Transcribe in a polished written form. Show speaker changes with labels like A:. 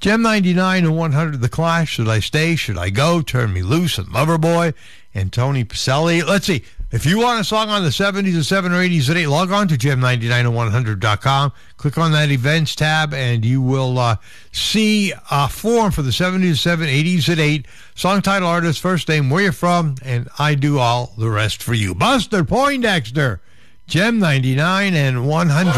A: Gem 99 and 100, The Clash, Should I Stay, Should I Go, Turn Me Loose, and Loverboy, and Tony Pacelli. Let's see. If you want a song on the 70s, the 7 or 80s at 8, log on to gem99and100.com. Click on that events tab, and you will see a form for the 70s, 7, 80s at 8. Song title, artist, first name, where you're from, and I do all the rest for you. Buster Poindexter, Gem 99 and 100.